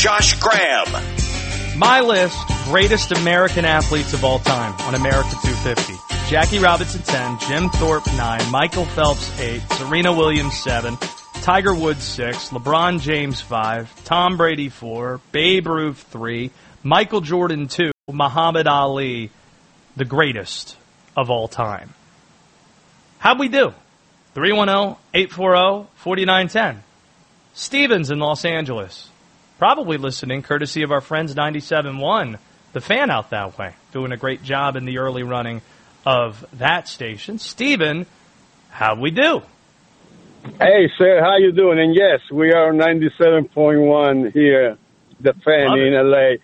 Josh Graham. My list, greatest American athletes of all time on America 250. Jackie Robinson, 10. Jim Thorpe, 9. Michael Phelps, 8. Serena Williams, 7. Tiger Woods, 6. LeBron James, 5. Tom Brady, 4. Babe Ruth, 3. Michael Jordan, 2. Muhammad Ali, the greatest of all time. How'd we do? 310-840-4910. Stevens in Los Angeles. Probably listening, courtesy of our friends 97.1, the fan out that way. Doing a great job in the early running of that station. Steven, how'd we do? Hey, sir, how you doing? And yes, we are 97.1 here, the fan Love in it. LA.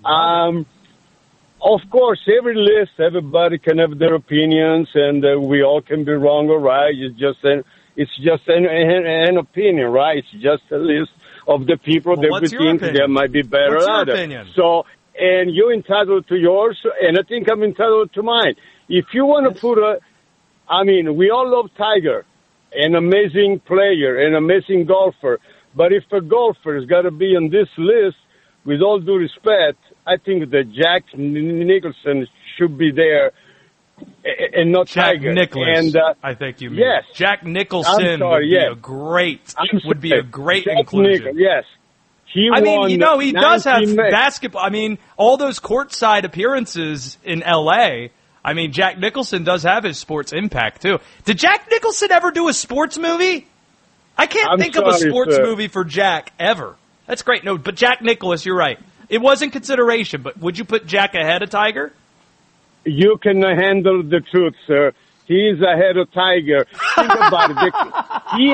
Of course, every list, everybody can have their opinions, and we all can be wrong or right. It's just an opinion, right? It's just a list of the people Well, that we what's your think opinion? there might be better What's your others. opinion? So, and you're entitled to yours, and I think I'm entitled to mine. If you want to put we all love Tiger, an amazing player, an amazing golfer. But if a golfer has got to be on this list, with all due respect, I think that Jack Nicholson should be there and not Jack Tiger. Nicklaus, And, I think you mean. yes. Jack Nicholson I'm sorry, would be yes. a great Jack inclusion. Nicholson, yes. He I mean, won he does have 19 basketball. I mean, all those courtside appearances in L.A., I mean, Jack Nicholson does have his sports impact, too. Did Jack Nicholson ever do a sports movie? I can't think of a sports movie for Jack, ever. That's great. No, but Jack Nicklaus, you're right. It was in consideration, but would you put Jack ahead of Tiger? You can handle the truth, sir. He's ahead of Tiger. Think about it. He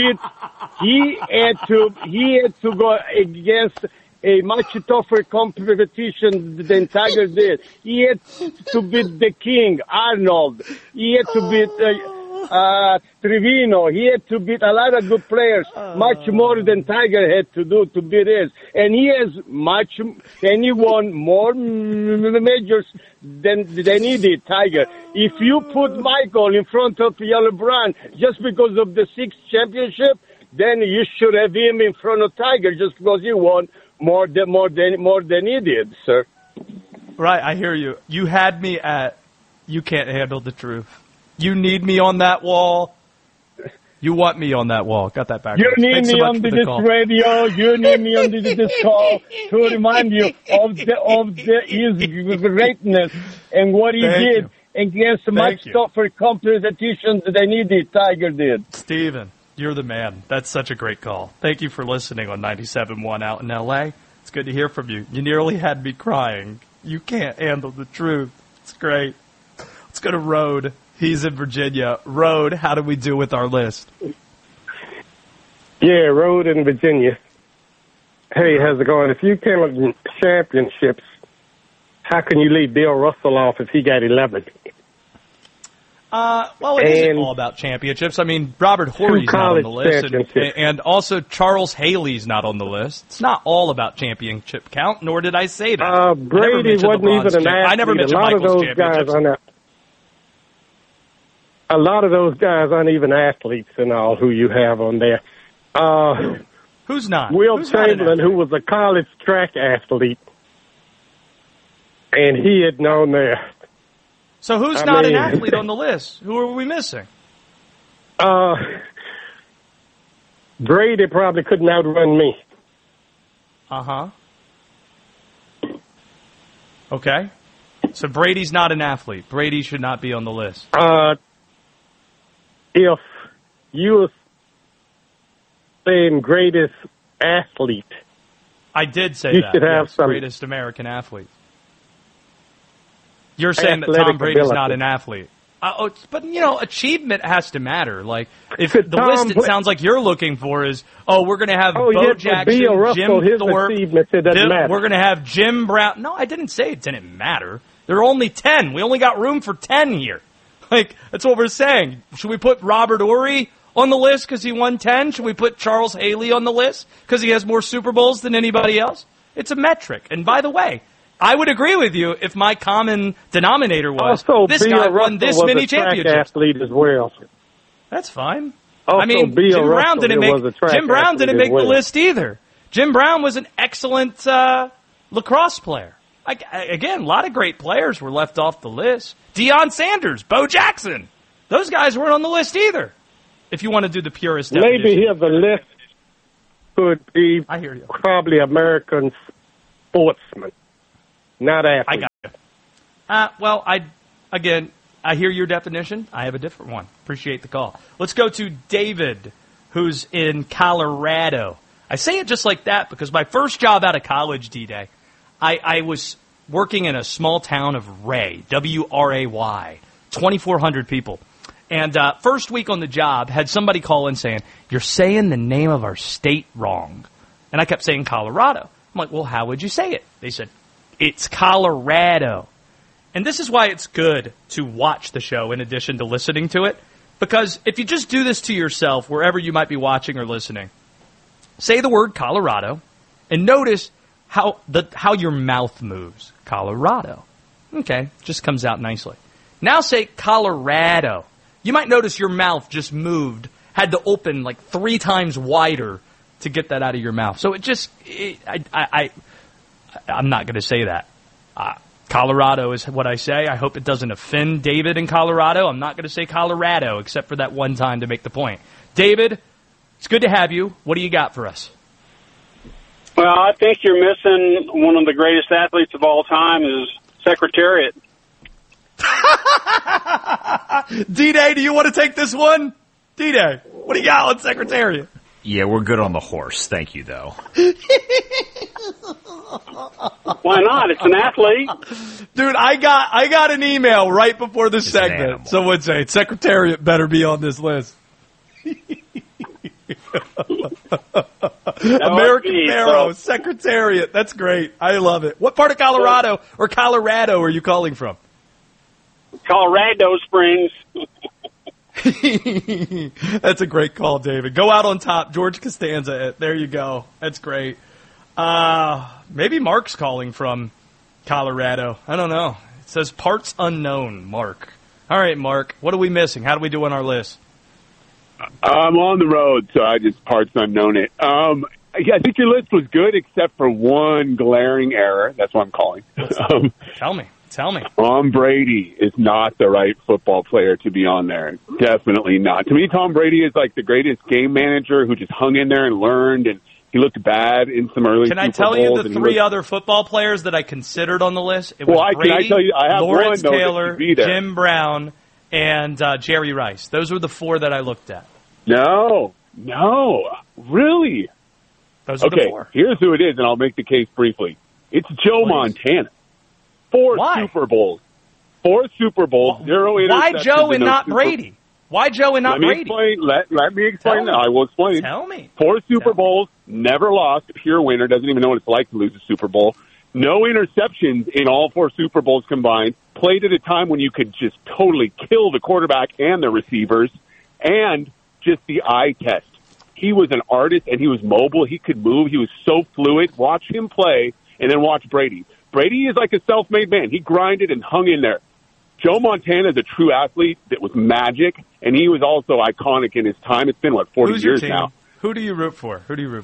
had to go against a much tougher competition than Tiger did. He had to beat the King, Arnold. He had to beat Trevino. He had to beat a lot of good players, much more than Tiger had to do to beat his. And he won more majors than he did, Tiger. If you put Michael in front of LeBron just because of the 6th championship, then you should have him in front of Tiger just because he won more than he did, sir. Right, I hear you. You had me at you can't handle the truth. You need me on that wall. You want me on that wall. Got that backwards. You need Thanks me so much on for the this call. radio. You need me on this call to remind you of his greatness and what he Thank did you. against much you. tougher competition than he did, Tiger did. Steven, you're the man. That's such a great call. Thank you for listening on 97.1 out in L.A. It's good to hear from you. You nearly had me crying. You can't handle the truth. It's great. Let's go to Rode. He's in Virginia. Rode, how do we do with our list? Yeah, Rode in Virginia. Hey, how's it going? If you came up in championships, how can you leave Bill Russell off if he got 11? Well, it isn't all about championships. I mean, Robert Horry's not on the list, and also Charles Haley's not on the list. It's not all about championship count, nor did I say that. Brady wasn't even an athlete. I never mentioned a lot Michael's of those guys championships. a lot of those guys aren't even athletes and all who you have on there. Who's not? Will Who's not an Chamberlain, who was a college track athlete, and he had known there. So who's not an athlete on the list? Who are we missing? Brady probably couldn't outrun me. Uh-huh. Okay. So Brady's not an athlete. Brady should not be on the list. If you were saying greatest athlete, I did say you that. should have yes, some greatest American athlete. You're saying that Tom athletic Brady's ability. not an athlete. But, you know, achievement has to matter. Like, if Could the Tom list it Bra- sounds like you're looking for is, we're going to have Bo yes, but Jackson, Bill Russell, Jim his Thorpe. achievements, it doesn't matter. We're going to have Jim Brown. No, I didn't say it didn't matter. There are only 10. We only got room for 10 here. Like, that's what we're saying. Should we put Robert Horry on the list because he won 10? Should we put Charles Haley on the list because he has more Super Bowls than anybody else? It's a metric. And by the way, I would agree with you if my common denominator was also, this Bill guy Russell won this was many a track championships. athlete as well. That's fine. Also, I mean, Bill Jim Brown Russell didn't was a make track Jim Brown athlete didn't as make well. the list either. Jim Brown was an excellent lacrosse player. Again, a lot of great players were left off the list. Deion Sanders, Bo Jackson. Those guys weren't on the list either, if you want to do the purest definition. Maybe here the list could be I hear you. probably American sportsmen, not athletes. I got you. I hear your definition. I have a different one. Appreciate the call. Let's go to David, who's in Colorado. I say it just like that because my first job out of college, D-Day, I was working in a small town of Ray, W-R-A-Y, 2,400 people. And first week on the job, had somebody call in saying, "You're saying the name of our state wrong." And I kept saying Colorado. I'm like, well, how would you say it? They said, "It's Colorado." And this is why it's good to watch the show in addition to listening to it. Because if you just do this to yourself, wherever you might be watching or listening, say the word Colorado and notice how your mouth moves. Colorado. Okay, just comes out nicely. Now say Colorado. You might notice your mouth just moved, had to open like 3 times wider to get that out of your mouth. So I'm not going to say that. Colorado is what I say. I hope it doesn't offend David in Colorado. I'm not going to say Colorado except for that one time to make the point. David, it's good to have you. What do you got for us? Well, I think you're missing one of the greatest athletes of all time is Secretariat. D-Day, do you want to take this one? D-Day, what do you got on Secretariat? Yeah, we're good on the horse. Thank you, though. Why not? It's an athlete. Dude, I got an email right before this segment. Someone said Secretariat better be on this list. American Pharaoh, Secretariat. That's great. I love it. What part of Colorado are you calling from? Colorado Springs. That's a great call, David. Go out on top. George Costanza. There you go. That's great. Maybe Mark's calling from Colorado. I don't know. It says parts unknown, Mark. All right, Mark. What are we missing? How do we do on our list? I'm on the road, so I just parts unknown it. Yeah, I think your list was good except for one glaring error. That's why I'm calling. Tell me. Tom Brady is not the right football player to be on there. Definitely not. To me, Tom Brady is like the greatest game manager who just hung in there and learned, and he looked bad in some early Super Bowls. Can I tell you the 3 other football players that I considered on the list? It was Brady, can I tell you, I have Lawrence one, Taylor, Jim Brown, and Jerry Rice. Those were the 4 that I looked at. No, really? Those are the 4. Here's who it is, and I'll make the case briefly. It's Joe Montana. 4 Super Bowls. 4 Super Bowls, 0 interceptions. Why Joe and not Brady? Why Joe and not Brady? Let me explain that. I will explain. Tell me. 4 Super Bowls, never lost, pure winner, doesn't even know what it's like to lose a Super Bowl. No interceptions in all 4 Super Bowls combined. Played at a time when you could just totally kill the quarterback and the receivers. And just the eye test. He was an artist, and he was mobile. He could move. He was so fluid. Watch him play, and then watch Brady. Brady is like a self-made man. He grinded and hung in there. Joe Montana is a true athlete that was magic, and he was also iconic in his time. It's been, 40 years now. Who do you root for?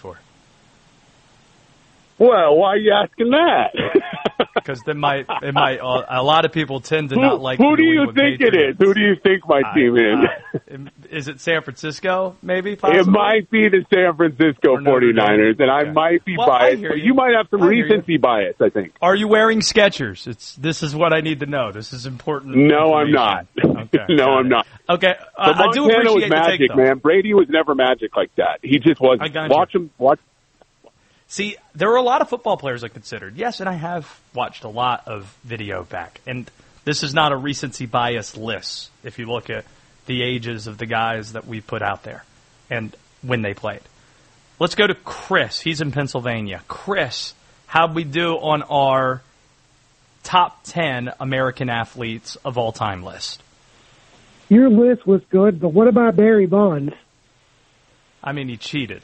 Well, why are you asking that? Because a lot of people tend to not like. Who do you think it is? Who do you think my team is? Is it San Francisco? Maybe. Possibly? It might be the San Francisco 49ers, and I might be biased. But you might have some recency bias, I think. Are you wearing Skechers? This is what I need to know. This is important. No, I'm not. Okay, no, I'm not. Okay, I do appreciate was magic, take, man. Brady was never magic like that. He just was. Watch him. See, there were a lot of football players I considered. Yes, and I have watched a lot of video back. And this is not a recency bias list if you look at the ages of the guys that we put out there and when they played. Let's go to Chris. He's in Pennsylvania. Chris, how'd we do on our top 10 American athletes of all time list? Your list was good, but what about Barry Bonds? I mean, he cheated.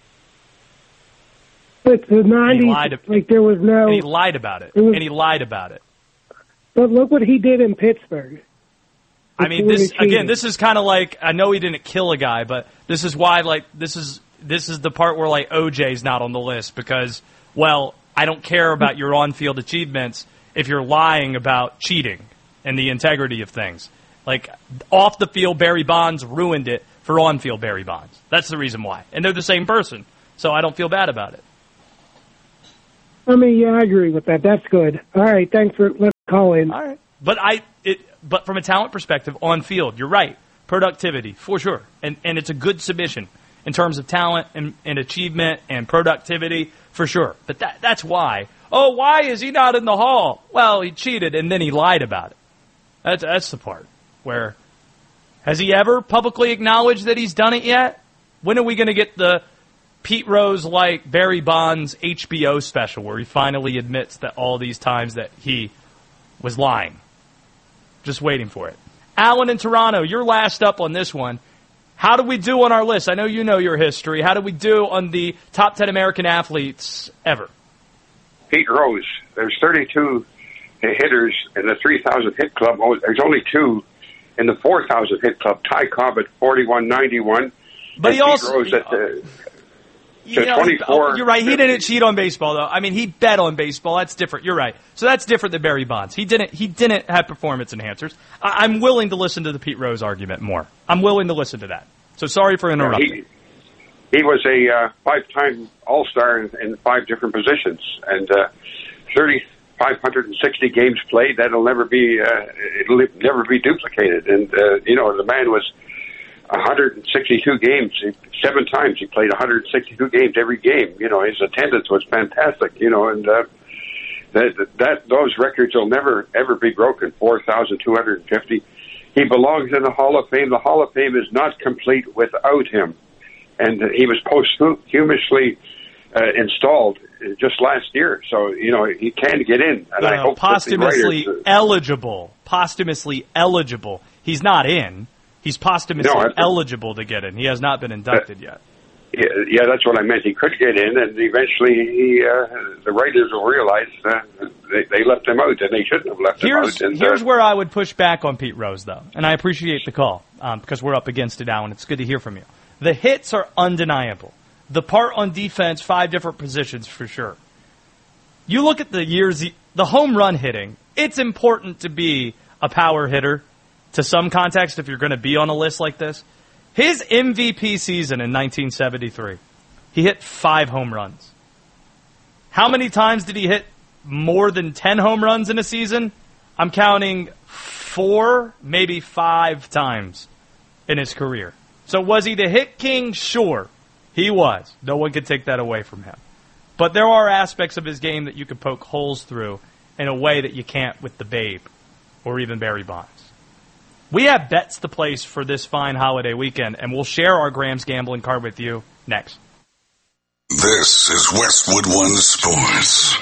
But the 90s, there was no... And he lied about it. But look what he did in Pittsburgh. I mean, this is kind of like, I know he didn't kill a guy, but this is why, this is this is the part where, like, OJ's not on the list because, well, I don't care about your on-field achievements if you're lying about cheating and the integrity of things. Like, off the field, Barry Bonds ruined it for on-field Barry Bonds. That's the reason why. And they're the same person, so I don't feel bad about it. I mean, yeah, I agree with that. That's good. All right, thanks for letting me call in. All right. But from a talent perspective, on-field, you're right. Productivity, for sure. And it's a good submission in terms of talent and achievement and productivity, for sure. But that's why. Oh, why is he not in the Hall? Well, he cheated, and then he lied about it. That's the part where, has he ever publicly acknowledged that he's done it yet? When are we going to get the Pete Rose-like Barry Bonds HBO special where he finally admits that all these times that he was lying? Just waiting for it. Alan in Toronto, you're last up on this one. How do we do on our list? I know you know your history. How do we do on the top 10 American athletes ever? Pete Rose. There's 32 hitters in the 3,000 hit club. There's only 2 in the 4,000 hit club. Ty Cobb at 41.91. But he also... Pete Rose at 24. You're right. He didn't cheat on baseball, though. I mean, he bet on baseball. That's different. You're right. So that's different than Barry Bonds. He didn't have performance enhancers. I'm willing to listen to the Pete Rose argument more. I'm willing to listen to that. So sorry for interrupting. He was a 5-time All-Star in 5 different positions, and 3,560 games played. That'll never be it'll never be duplicated. And the man was 162 games. 7 times he played 162 games every game. His attendance was fantastic. And those records will never ever be broken. 4,250. He belongs in the Hall of Fame. The Hall of Fame is not complete without him. And he was posthumously installed just last year, so he can get in. And I hope posthumously eligible. Posthumously eligible. He's not in. He's posthumously eligible to get in. He has not been inducted yet. Yeah, that's what I meant. He could get in, and eventually the writers will realize they left him out, and they shouldn't have left him out. And, here's where I would push back on Pete Rose, though, and I appreciate the call because we're up against it now, and it's good to hear from you. The hits are undeniable. The part on defense, 5 different positions for sure. You look at the years, the home run hitting, it's important to be a power hitter to some context if you're going to be on a list like this. His MVP season in 1973, he hit 5 home runs. How many times did he hit more than 10 home runs in a season? I'm counting 4, maybe 5 times in his career. So was he the hit king? Sure, he was. No one could take that away from him. But there are aspects of his game that you could poke holes through in a way that you can't with the Babe or even Barry Bonds. We have bets to place for this fine holiday weekend, and we'll share our Graham's Gambling card with you next. This is Westwood One Sports.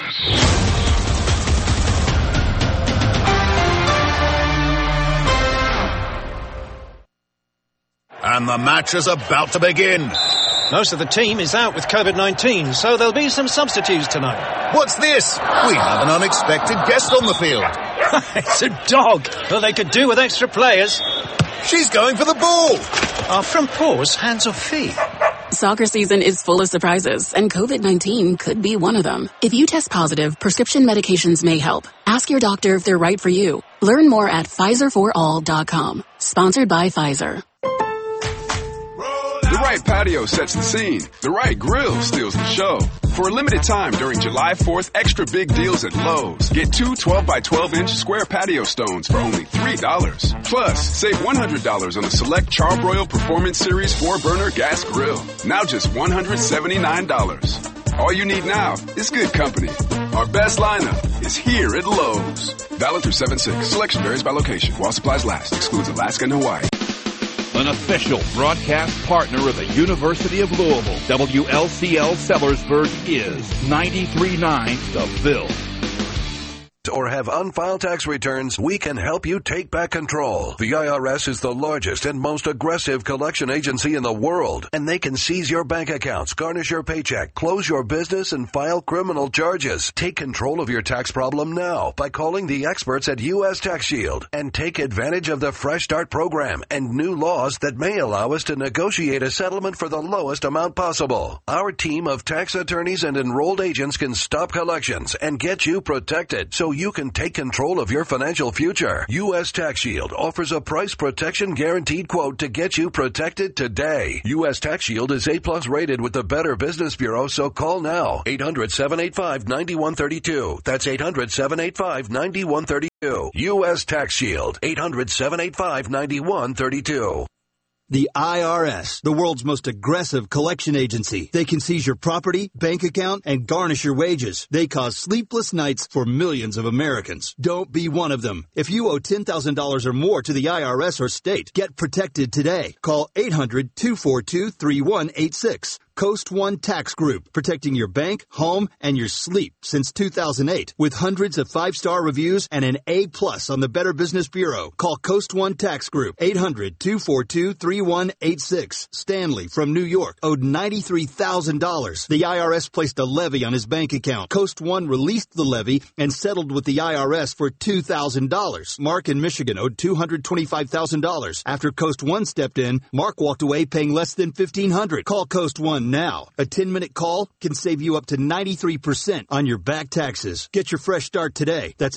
And the match is about to begin. Most of the team is out with COVID-19, so there'll be some substitutes tonight. What's this? We have an unexpected guest on the field. It's a dog. Well, they could do with extra players. She's going for the ball. Are from paws, hands or feet? Soccer season is full of surprises, and COVID-19 could be one of them. If you test positive, prescription medications may help. Ask your doctor if they're right for you. Learn more at PfizerForAll.com. Sponsored by Pfizer. The right patio sets the scene. The right grill steals the show. For a limited time during July 4th, extra big deals at Lowe's. Get 2 12-by-12-inch square patio stones for only $3. Plus, save $100 on the select Charbroil Performance Series 4-burner gas grill. Now just $179. All you need now is good company. Our best lineup is here at Lowe's. Valid through 7/6. Selection varies by location. While supplies last. Excludes Alaska and Hawaii. An official broadcast partner of the University of Louisville, WLCL Sellersburg is 93.9 The Ville. or have unfiled tax returns, we can help you take back control. The IRS is the largest and most aggressive collection agency in the world, and they can seize your bank accounts, garnish your paycheck, close your business, and file criminal charges. Take control of your tax problem now by calling the experts at U.S. Tax Shield and take advantage of the Fresh Start program and new laws that may allow us to negotiate a settlement for the lowest amount possible. Our team of tax attorneys and enrolled agents can stop collections and get you protected so you can take control of your financial future. U.S. Tax Shield offers a price protection guaranteed quote to get you protected today. U.S. Tax Shield is A+ rated with the Better Business Bureau, so call now. 800-785-9132. That's 800-785-9132. U.S. Tax Shield. 800-785-9132. The IRS, the world's most aggressive collection agency. They can seize your property, bank account, and garnish your wages. They cause sleepless nights for millions of Americans. Don't be one of them. If you owe $10,000 or more to the IRS or state, get protected today. Call 800-242-3186. Coast One Tax Group, protecting your bank, home, and your sleep since 2008. With hundreds of 5-star reviews and an A+ on the Better Business Bureau. Call Coast One Tax Group, 800-242-3186. Stanley from New York owed $93,000. The IRS placed a levy on his bank account. Coast One released the levy and settled with the IRS for $2,000. Mark in Michigan owed $225,000. After Coast One stepped in, Mark walked away paying less than $1,500. Call Coast One now. A 10-minute call can save you up to 93% on your back taxes. Get your fresh start today. That's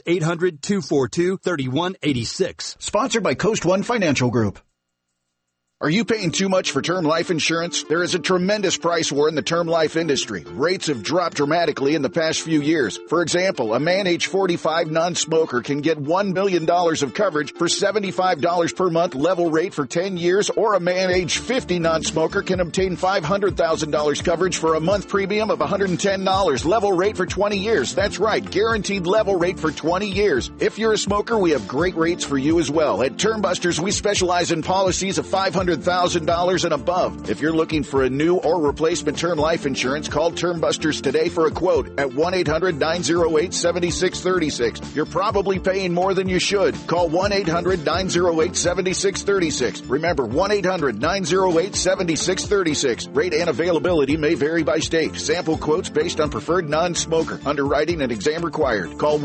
800-242-3186. Sponsored by Coast One Financial Group. Are you paying too much for term life insurance? There is a tremendous price war in the term life industry. Rates have dropped dramatically in the past few years. For example, a man age 45 non-smoker can get $1 million of coverage for $75 per month level rate for 10 years, or a man age 50 non-smoker can obtain $500,000 coverage for a month premium of $110 level rate for 20 years. That's right, guaranteed level rate for 20 years. If you're a smoker, we have great rates for you as well. At Term Busters, we specialize in policies of $500,000 and above. If you're looking for a new or replacement term life insurance, call Term Busters today for a quote at 1-800-908-7636. You're probably paying more than you should. Call 1-800-908-7636. Remember, 1-800-908-7636. Rate and availability may vary by state. Sample quotes based on preferred non-smoker. Underwriting and exam required. Call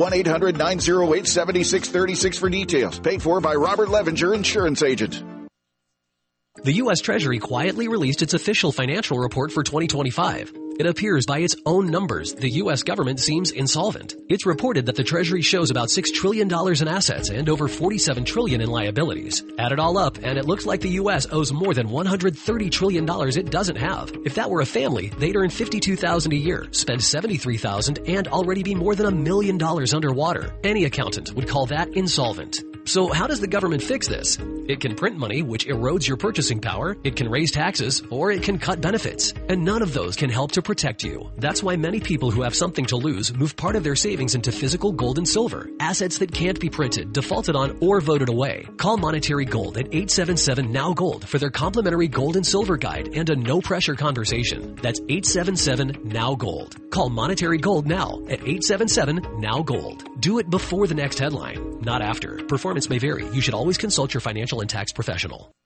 1-800-908-7636 for details. Paid for by Robert Levenger, Insurance Agent. The U.S. Treasury quietly released its official financial report for 2025. It appears by its own numbers, the U.S. government seems insolvent. It's reported that the Treasury shows about $6 trillion in assets and over $47 trillion in liabilities. Add it all up, and it looks like the U.S. owes more than $130 trillion it doesn't have. If that were a family, they'd earn $52,000 a year, spend $73,000, and already be more than $1 million underwater. Any accountant would call that insolvent. So how does the government fix this? It can print money, which erodes your purchasing power, it can raise taxes, or it can cut benefits. And none of those can help to protect you. That's why many people who have something to lose move part of their savings into physical gold and silver, assets that can't be printed, defaulted on, or voted away. Call Monetary Gold at 877-NOW-GOLD for their complimentary gold and silver guide and a no-pressure conversation. That's 877-NOW-GOLD. Call Monetary Gold now at 877-NOW-GOLD. Do it before the next headline, not after. Performance may vary. You should always consult your financial and tax professional.